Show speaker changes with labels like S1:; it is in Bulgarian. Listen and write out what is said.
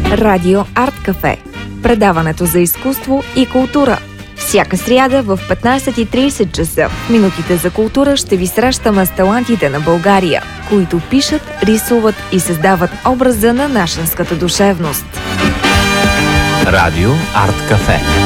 S1: Радио Арт Кафе. Предаването за изкуство и култура. Всяка сряда в 15:30 часа. Минутите за култура ще ви срещаме с талантите на България, които пишат, рисуват и създават образа на нашенската душевност.
S2: Радио Арт Кафе.